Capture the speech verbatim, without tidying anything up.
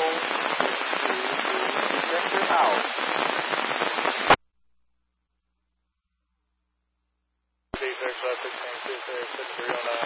vehicle to the center house. There's uh, six nine six, uh, seven three oh nine.